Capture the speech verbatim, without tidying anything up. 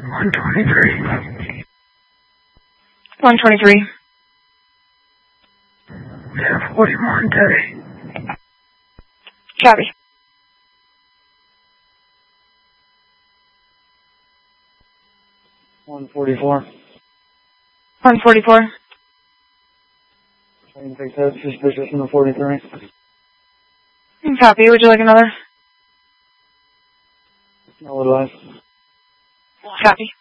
one twenty-three. one twenty-three. ten forty-one, Teddy. Copy. one forty-four. one forty-four. Train takes out suspicious in the forty-three. Copy. Would you like another? No advice. Copy.